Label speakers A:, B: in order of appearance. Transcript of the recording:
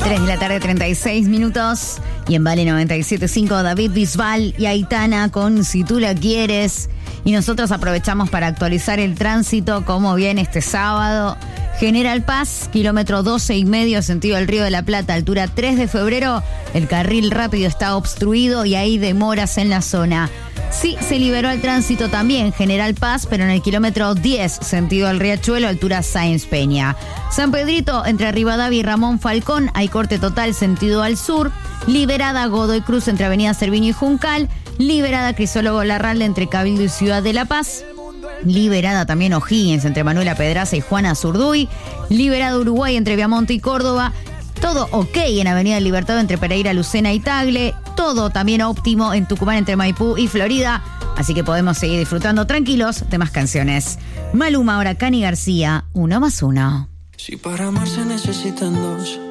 A: 3 de la tarde, 36 minutos. Y en Vale 97.5, David Bisbal y Aitana con Si tú la quieres. Y nosotros aprovechamos para actualizar el tránsito, como viene este sábado. General Paz, kilómetro 12,5, sentido del Río de la Plata, altura 3 de febrero. El carril rápido está obstruido y hay demoras en la zona. Sí, se liberó el tránsito también, General Paz, pero en el kilómetro 10, sentido al Riachuelo, altura Sáenz Peña. San Pedrito, entre Rivadavia y Ramón Falcón, hay corte total, sentido al sur. Liberada Godoy Cruz, entre Avenida Cerviño y Juncal. Liberada Crisólogo Larralde, entre Cabildo y Ciudad de La Paz. Liberada también O'Higgins, entre Manuela Pedraza y Juana Zurduy. Liberada Uruguay, entre Viamonte y Córdoba. Todo ok en Avenida del Libertador, entre Pereira, Lucena y Tagle. Todo también óptimo en Tucumán, entre Maipú y Florida. Así que podemos seguir disfrutando tranquilos de más canciones. Maluma, ahora Cani García, 1+1.
B: Si para amar se necesitan dos,